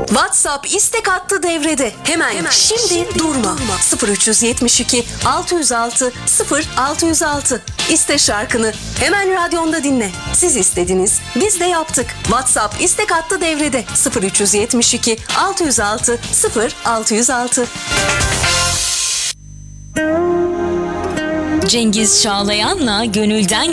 WhatsApp istek hattı devrede. Hemen şimdi durma. 0372 606 0606. İste şarkını hemen radyonda dinle. Siz istediniz, biz de yaptık. WhatsApp istek hattı devrede. 0372 606 0606. Cengiz Çağlayan'la Gönülden